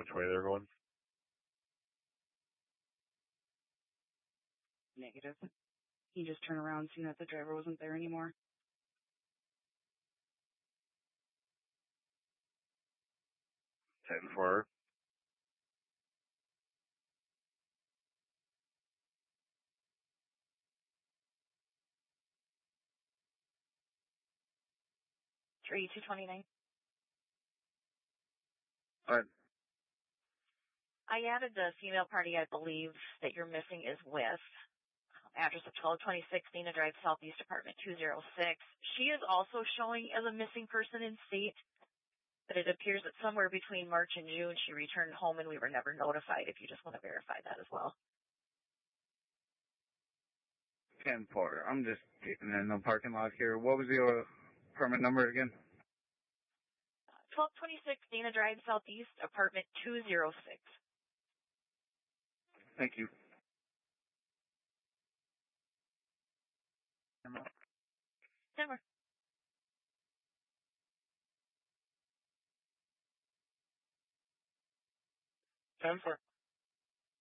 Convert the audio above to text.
which way they're going? Negative. He just turned around, seen that the driver wasn't there anymore. Ten for. Three 229. All right. I added the female party I believe that you're missing is with. Address of 1226 Dana Drive, Southeast Apartment 206. She is also showing as a missing person in state, but it appears that somewhere between March and June she returned home and we were never notified, if you just want to verify that as well. 10-4. I'm just getting in the parking lot here. What was the permit number again? 1226 Dana Drive, Southeast Apartment 206. Thank you. Denver. 10-4.